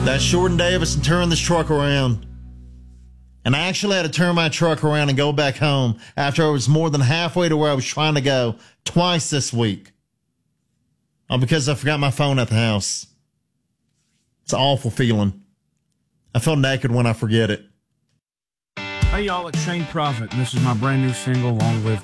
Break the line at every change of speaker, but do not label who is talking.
That's Jordan Davis and turn this truck around. And I actually had to turn my truck around and go back home after I was more than halfway to where I was trying to go twice this week. All because I forgot my phone at the house. It's an awful feeling. I feel naked when I forget it.
Hey y'all, it's Shane Prophet, and this is my brand new single, Long Live